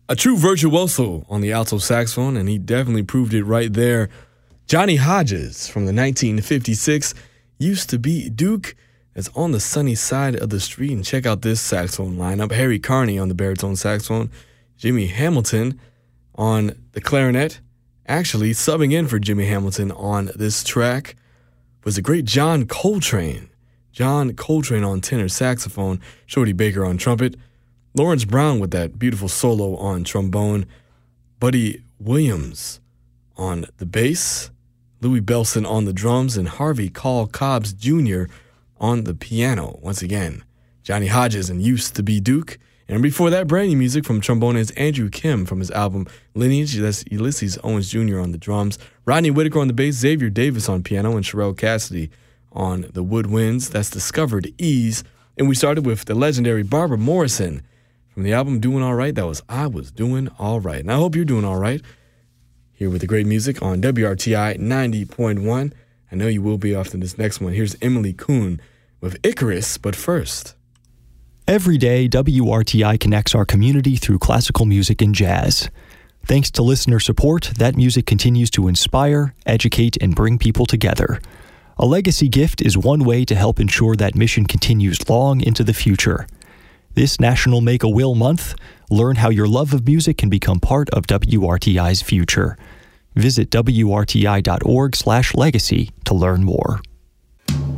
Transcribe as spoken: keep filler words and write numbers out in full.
A true virtuoso on the alto saxophone, and he definitely proved it right there. Johnny Hodges from the nineteen fifty-six Used to Be Duke. That's On the Sunny Side of the Street. And check out this saxophone lineup. Harry Carney on the baritone saxophone. Jimmy Hamilton on the clarinet. Actually, subbing in for Jimmy Hamilton on this track was the great John Coltrane. John Coltrane on tenor saxophone. Shorty Baker on trumpet. Lawrence Brown with that beautiful solo on trombone. Buddy Williams on the bass. Louis Bellson on the drums. And Harvey Call Cobbs Junior on the piano. Once again, Johnny Hodges and Used to Be Duke. And before that, brand new music from trombonist Andrew Kim from his album Lineage. That's Ulysses Owens Junior on the drums. Rodney Whitaker on the bass. Xavier Davis on piano. And Sherelle Cassidy on the woodwinds. That's Discovered Ease. And we started with the legendary Barbara Morrison from the album Doing All Right. That was I Was Doing All Right. And I hope you're doing all right here with the great music on W R T I ninety point one. I know you will be after this next one. Here's Emily Kuhn with Icarus, but first. Every day, W R T I connects our community through classical music and jazz. Thanks to listener support, that music continues to inspire, educate, and bring people together. A legacy gift is one way to help ensure that mission continues long into the future. This National Make-A-Will Month, learn how your love of music can become part of W R T I's future. Visit W R T I dot org slash legacy to learn more.